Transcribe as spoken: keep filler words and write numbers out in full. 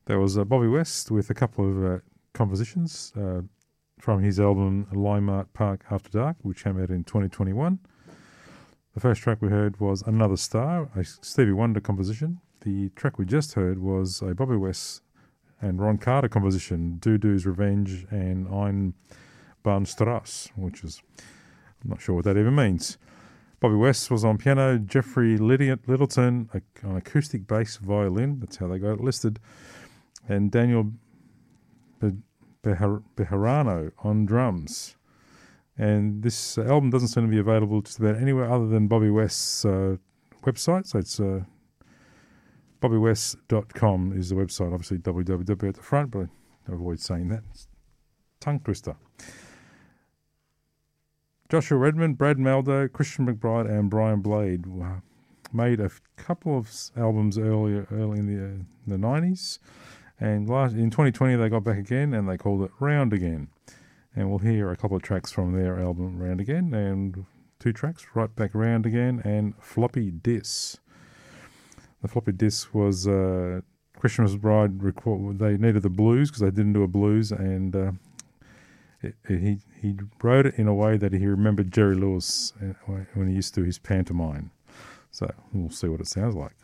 There was uh, Bobby West with a couple of uh, compositions uh, from his album Limart Park After Dark, which came out in twenty twenty-one. The first track we heard was Another Star, a Stevie Wonder composition. The track we just heard was a Bobby West and Ron Carter composition, Doo Doo's Revenge and Ein Bahnstrasse, which is, I'm not sure what that even means. Bobby West was on piano, Jeffrey Littleton on acoustic bass violin, that's how they got it listed, and Daniel Bejarano on drums. And this album doesn't seem to be available just about anywhere other than Bobby West's uh, website, so it's uh, bobby west dot com is the website, obviously w w w at the front, but I avoid saying that. It's tongue twister. Joshua Redman, Brad Maldo, Christian McBride and Brian Blade made a couple of albums earlier, early in the, uh, in the nineties, and last, in twenty twenty they got back again and they called it Round Again. And we'll hear a couple of tracks from their album Round Again, and two tracks, Right Back Round Again and Floppy Disk. The Floppy Disk was uh, Christian McBride, record, they needed the blues because they didn't do a blues, and uh, it, it, he, he wrote it in a way that he remembered Jerry Lewis when he used to do his pantomime. So we'll see what it sounds like.